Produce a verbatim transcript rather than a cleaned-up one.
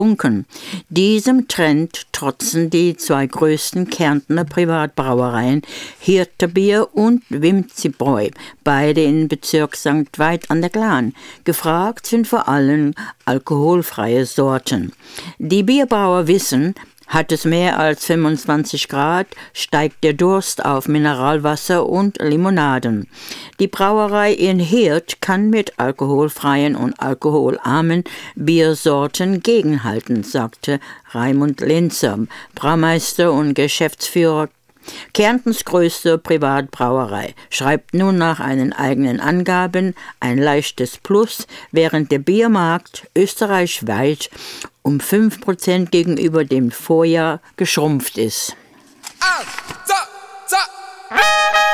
Unken. Diesem Trend trotzen die zwei größten Kärntner Privatbrauereien Hirterbier und Wimzibräu, beide in Bezirk Sankt Veit an der Glan. Gefragt sind vor allem alkoholfreie Sorten. Die Bierbrauer wissen, hat es mehr als fünfundzwanzig Grad, steigt der Durst auf Mineralwasser und Limonaden. Die Brauerei in Hirt kann mit alkoholfreien und alkoholarmen Biersorten gegenhalten, sagte Raimund Linzer, Braumeister und Geschäftsführer Kärntens größte Privatbrauerei, schreibt nun nach einen eigenen Angaben ein leichtes Plus, während der Biermarkt österreichweit um fünf Prozent gegenüber dem Vorjahr geschrumpft ist.